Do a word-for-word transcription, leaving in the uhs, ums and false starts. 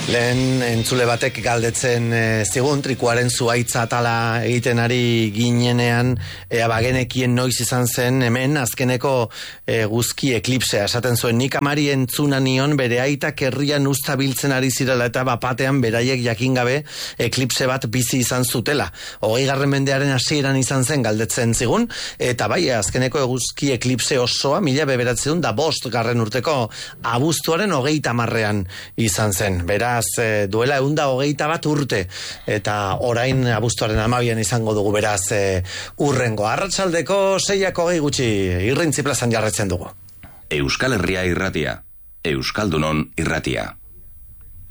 Lehen entzule batek galdetzen e, zigun, trikuaren zuaitza atala egiten ari ginenean, ea bagenekien noiz izan zen hemen azkeneko e, guzki eklipsea. Esaten zuen, nik amari entzuna nion bere aitak herrian ustabiltzen ari zirela eta bapatean beraiek jakin gabe eklipse bat bizi izan zutela. Hogei garren mendearen hasieran izan zen galdetzen zigun, eta bai, azkeneko eguzki eklipse osoa mila bederatziehun da bost garren urteko abuztuaren hogeita hamarrean izan zen. Beraz, duela eunda hogeita bat urte, eta orain abuztuaren hamabian izango dugu, beraz e, urrengo. Arratsaldeko seiak hogei gutxi Irrintzi plazan jarretzen dugu. Euskal Herria irratia, Euskaldunon irratia.